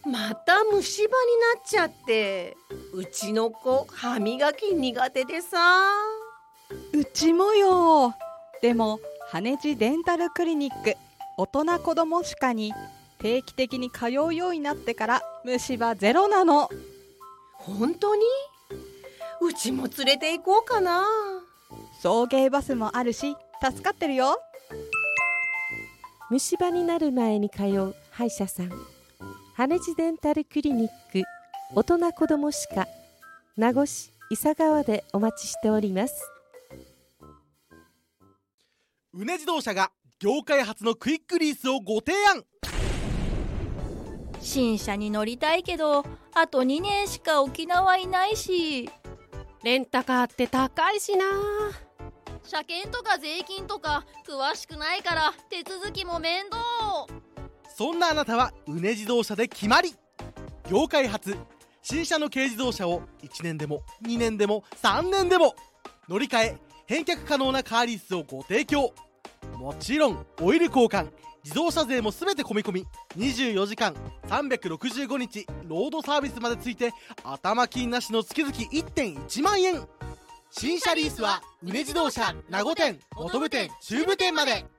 また虫歯になっちゃって。うちの子歯磨き苦手でさ。 うちもよ。でも羽地デンタルクリニック大人子ども歯科に定期的に通うようになってから虫歯ゼロなの。 本当に？うちも連れて行こうかな。 送迎バスもあるし助かってるよ。 虫歯になる前に通う歯医者さん、羽地デンタルクリニック大人子ども歯科、名護市伊佐川でお待ちしております。 うね自動車が業界初のクイックリースをご提案。 新車に乗りたいけどあと2年しか沖縄いないし、 レンタカーって高いしな。 車検とか税金とか詳しくないから手続きも面倒。 そんなあなたはうね自動車で決まり。業界初新車の軽自動車を1年でも2年でも3年でも乗り換え返却可能なカーリースをご提供。もちろんオイル交換、自動車税もすべて込み込み、24時間365日ロードサービスまでついて頭金なしの月々 1.1 万円。新車リースはうね自動車名護店、本部店、中部店まで。